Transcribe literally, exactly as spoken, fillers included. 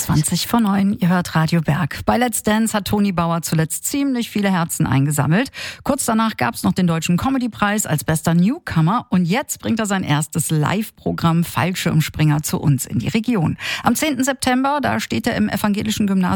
zwanzig vor neun, ihr hört Radio Berg. Bei Let's Dance hat Toni Bauer zuletzt ziemlich viele Herzen eingesammelt. Kurz danach gab's noch den Deutschen Comedy-Preis als bester Newcomer und jetzt bringt er sein erstes Live-Programm Fallschirmspringer zu uns in die Region. Am zehnten September, da steht er im evangelischen Gymnasium